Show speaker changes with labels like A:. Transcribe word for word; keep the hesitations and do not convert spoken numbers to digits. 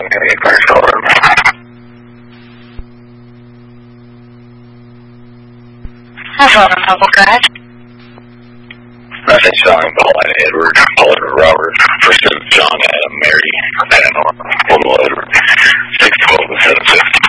A: Any cars calling?
B: Hello, Noble, go ahead.
A: Nothing, Sean, Paul, and Edward, Paul, and Robert, Kristen, John, Adam, Mary, Eleanor.